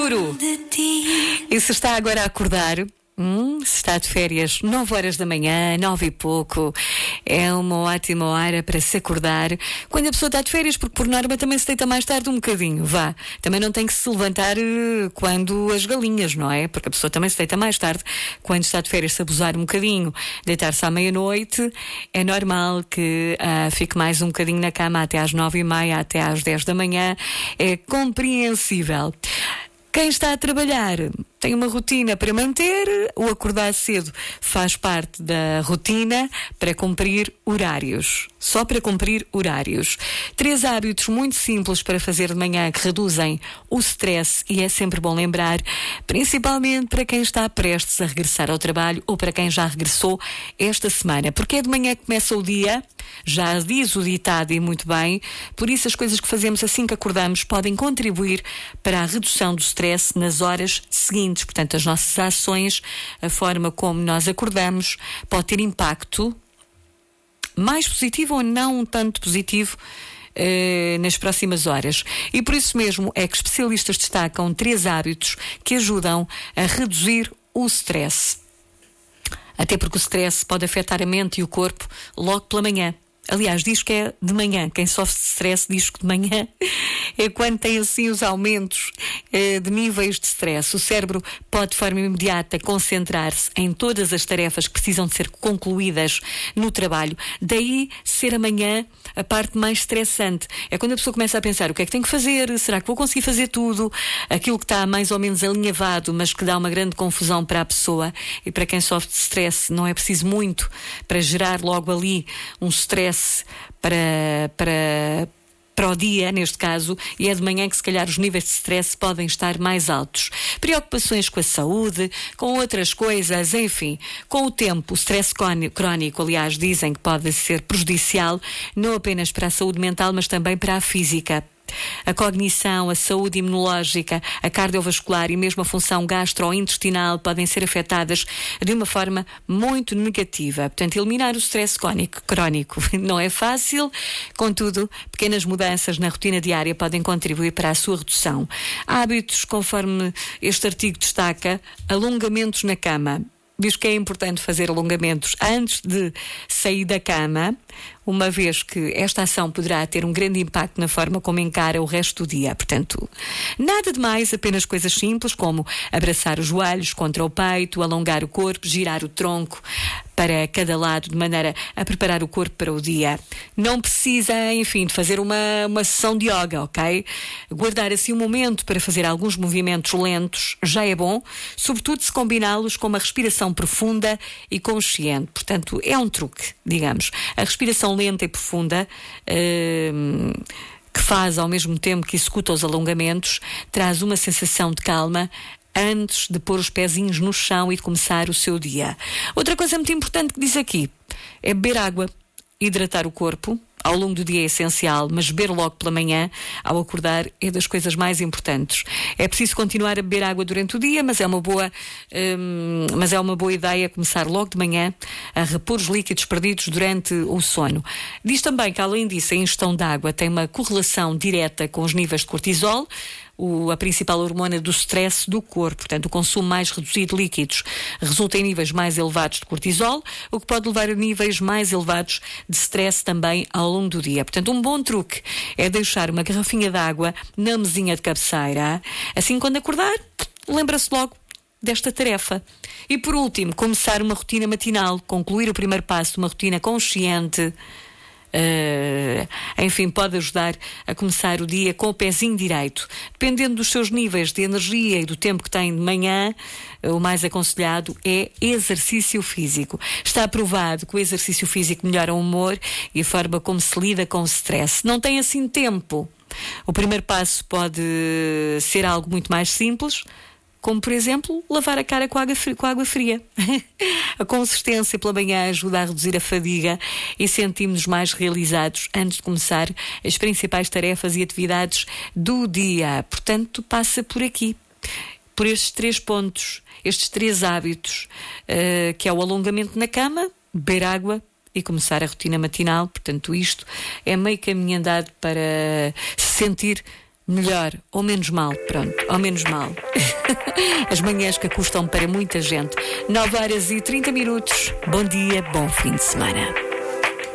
futuro. E se está agora a acordar, se está de férias, 9 horas da manhã, 9 e pouco, é uma ótima hora para se acordar. Quando a pessoa está de férias, porque por norma também se deita mais tarde um bocadinho, vá. Também não tem que se levantar quando as galinhas, não é? Porque a pessoa também se deita mais tarde. Quando está de férias, se abusar um bocadinho, deitar-se à meia-noite, é normal que fique mais um bocadinho na cama até às 9h30, até às 10 da manhã. É compreensível. Quem está a trabalhar tem uma rotina para manter, o acordar cedo faz parte da rotina para cumprir horários. Só para cumprir horários. 3 hábitos muito simples para fazer de manhã que reduzem o stress e é sempre bom lembrar, principalmente para quem está prestes a regressar ao trabalho ou para quem já regressou esta semana. Porque é de manhã que começa o dia, já diz o ditado e muito bem, por isso as coisas que fazemos assim que acordamos podem contribuir para a redução do stress nas horas seguintes. Portanto, as nossas ações, a forma como nós acordamos, pode ter impacto mais positivo ou não tanto positivo nas próximas horas. E por isso mesmo é que especialistas destacam 3 hábitos que ajudam a reduzir o stress. Até porque o stress pode afetar a mente e o corpo logo pela manhã. Aliás, diz que é de manhã. Quem sofre de stress diz que de manhã é quando tem assim os aumentos de níveis de stress. O cérebro pode de forma imediata concentrar-se em todas as tarefas que precisam de ser concluídas no trabalho. Daí ser amanhã a parte mais estressante. É quando a pessoa começa a pensar o que é que tem que fazer, será que vou conseguir fazer tudo? Aquilo que está mais ou menos alinhavado, mas que dá uma grande confusão para a pessoa. E para quem sofre de stress não é preciso muito para gerar logo ali um stress para o dia, neste caso, e é de manhã que se calhar os níveis de stress podem estar mais altos. Preocupações com a saúde, com outras coisas, enfim. Com o tempo, o stress crónico, aliás, dizem que pode ser prejudicial, não apenas para a saúde mental, mas também para a física. A cognição, a saúde imunológica, a cardiovascular e mesmo a função gastrointestinal podem ser afetadas de uma forma muito negativa. Portanto, eliminar o stress crónico não é fácil, contudo, pequenas mudanças na rotina diária podem contribuir para a sua redução. Hábitos, conforme este artigo destaca, alongamentos na cama. Diz que é importante fazer alongamentos antes de sair da cama, uma vez que esta ação poderá ter um grande impacto na forma como encara o resto do dia. Portanto, nada de mais, apenas coisas simples como abraçar os joelhos contra o peito, alongar o corpo, girar o tronco para cada lado, de maneira a preparar o corpo para o dia. Não precisa, enfim, de fazer uma sessão de yoga, ok? Guardar assim um momento para fazer alguns movimentos lentos já é bom, sobretudo se combiná-los com uma respiração profunda e consciente. Portanto, é um truque, digamos. A respiração lenta e profunda, que faz ao mesmo tempo que executa os alongamentos, traz uma sensação de calma antes de pôr os pezinhos no chão e de começar o seu dia. Outra coisa muito importante que diz aqui é beber água, hidratar o corpo. Ao longo do dia é essencial, mas beber logo pela manhã, ao acordar, é das coisas mais importantes. É preciso continuar a beber água durante o dia, mas é uma boa ideia começar logo de manhã a repor os líquidos perdidos durante o sono. Diz também que, além disso, a ingestão de água tem uma correlação direta com os níveis de cortisol, a principal hormona do stress do corpo. Portanto, o consumo mais reduzido de líquidos resulta em níveis mais elevados de cortisol, o que pode levar a níveis mais elevados de stress também ao longo do dia. Portanto, um bom truque é deixar uma garrafinha de água na mesinha de cabeceira. Assim, quando acordar, lembra-se logo desta tarefa. E por último, começar uma rotina matinal, concluir o primeiro passo de uma rotina consciente. Enfim, pode ajudar a começar o dia com o pezinho direito. Dependendo dos seus níveis de energia e do tempo que tem de manhã, o mais aconselhado é exercício físico. Está provado que o exercício físico melhora o humor e a forma como se lida com o stress. Não tem assim tempo. O primeiro passo pode ser algo muito mais simples, como, por exemplo, lavar a cara com água fria. A consistência pela manhã ajuda a reduzir a fadiga e sentimos-nos mais realizados antes de começar as principais tarefas e atividades do dia. Portanto, passa por aqui, por estes 3 pontos, estes 3 hábitos, que é o alongamento na cama, beber água e começar a rotina matinal. Portanto, isto é meio caminho andado para se sentir melhor ou menos mal, pronto, ou menos mal. As manhãs que custam para muita gente. 9h30. Bom dia, bom fim de semana.